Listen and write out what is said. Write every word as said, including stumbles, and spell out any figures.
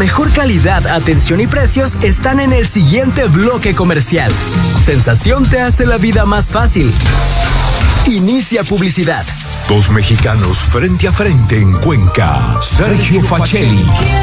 mejor calidad, atención y precios están en el siguiente bloque comercial. Sensación te hace la vida más fácil. Inicia publicidad. Dos mexicanos frente a frente en Cuenca. Sergio Facelli